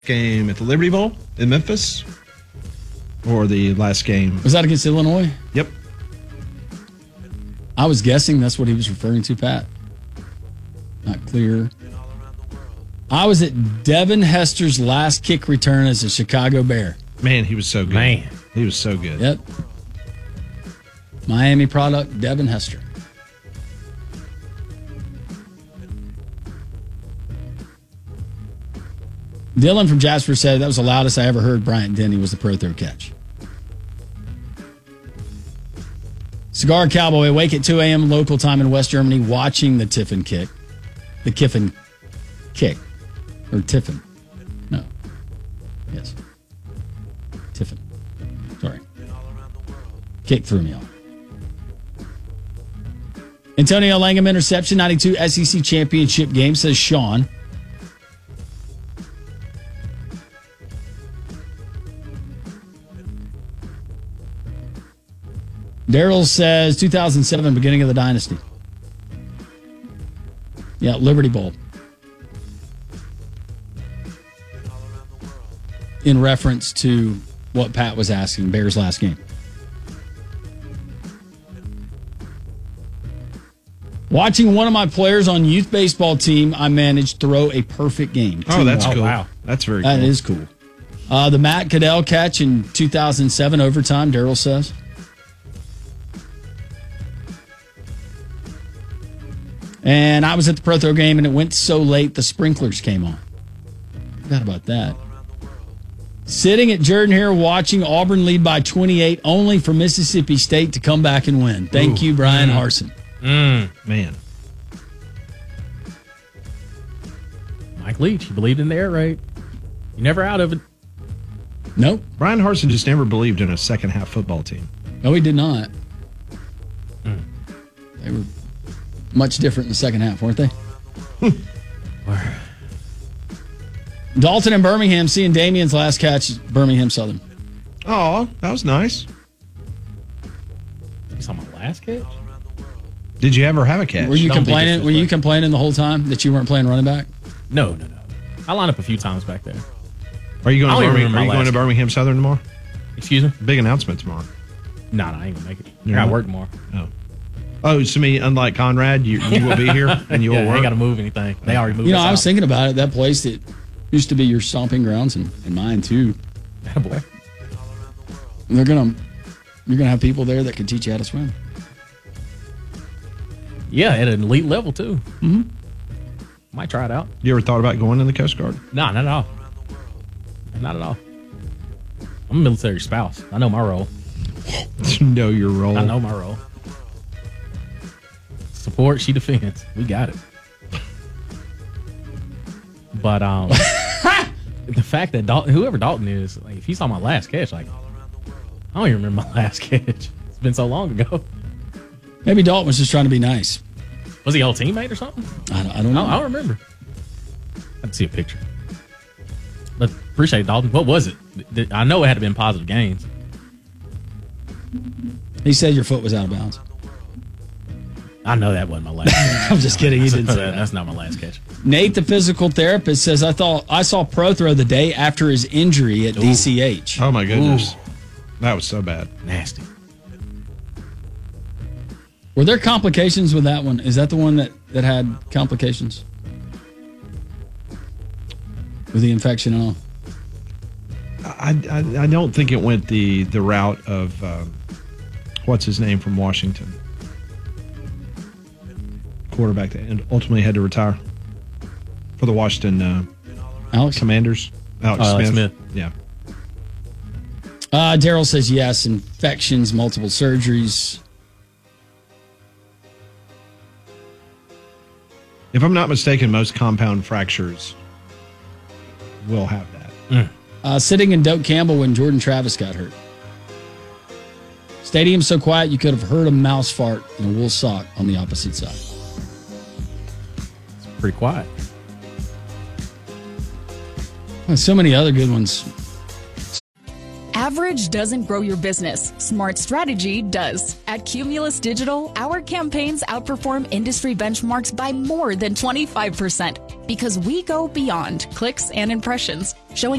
game at the Liberty Bowl in Memphis, or the last game. Was that against Illinois? Yep. I was guessing that's what he was referring to, Pat. Not clear. I was at Devin Hester's last kick return as a Chicago Bear. Man, he was so good. Man. He was so good. Yep. Miami product, Devin Hester. Dylan from Jasper said that was the loudest I ever heard Bryant Denny was the pro throw catch. Cigar Cowboy, awake at 2 a.m. local time in West Germany, watching the Tiffin kick. The Kiffin kick. Or Tiffin. No. Yes. Tiffin. Sorry. Kick threw me off. Antonio Langham interception, 92 SEC championship game, says Sean. Daryl says 2007, beginning of the dynasty. Yeah, Liberty Bowl. In reference to what Pat was asking, Bears last game. Watching one of my players on youth baseball team I managed throw a perfect game. Oh, that's cool. Wow. That's very cool. That is cool. The Matt Caddell catch in 2007 overtime, Daryl says. And I was at the Pro Throw game, and it went so late the sprinklers came on. Forgot about that. Sitting at Jordan here watching Auburn lead by 28, only for Mississippi State to come back and win. Thank you, Brian Harsin. Man. Mike Leach, he believed in the air raid. You're never out of it. Nope. Brian Harsin just never believed in a second-half football team. No, he did not. They were much different in the second half, weren't they? Dalton and Birmingham seeing Damien's last catch at Birmingham Southern. Oh, that was nice. You saw my last catch? Did you ever have a catch? Were you Don't be complaining? Were you disrespectful. complaining the whole time that you weren't playing running back? No. I lined up a few times back there. Are you going, I don't even remember are you my going to last Birmingham Southern tomorrow? Excuse me? Big announcement tomorrow. No, I ain't gonna make it. You're I not? work tomorrow. Oh, so me, unlike Conrad, you will be here and you will I work. ain't got to move anything. They already moved You know, us I was out. thinking about it. That place that used to be your stomping grounds and mine too. Attaboy. You're gonna have people there that can teach you how to swim. Yeah, at an elite level, too. Mm-hmm. Might try it out. You ever thought about going in the Coast Guard? No, not at all. Not at all. I'm a military spouse. I know my role. Know your role. I know my role. Support, she defends. We got it. But the fact that whoever Dalton is, like, if he saw my last catch, like, I don't even remember my last catch. It's been so long ago. Maybe Dalton was just trying to be nice. Was he an old teammate or something? I don't know. I don't remember. I can see a picture. But appreciate it, Dalton. What was it? I know it had to been positive gains. He said your foot was out of bounds. I know that wasn't my last catch. I'm just kidding. He didn't say that. That's not my last catch. Nate, the physical therapist, says I saw Pro Throw the day after his injury at DCH. Oh, my goodness. That was so bad. Nasty. Were there complications with that one? Is that the one that had complications with the infection and all? I don't think it went the route of what's his name from Washington, quarterback that ultimately had to retire for the Washington Alex Commanders. Alex Smith. Yeah. Daryl says yes. Infections, multiple surgeries. If I'm not mistaken, most compound fractures will have that. Sitting in Doak Campbell when Jordan Travis got hurt. Stadium so quiet you could have heard a mouse fart in a wool sock on the opposite side. It's pretty quiet. And so many other good ones. Average doesn't grow your business. Smart strategy does. At Cumulus Digital, our campaigns outperform industry benchmarks by more than 25%. Because we go beyond clicks and impressions, showing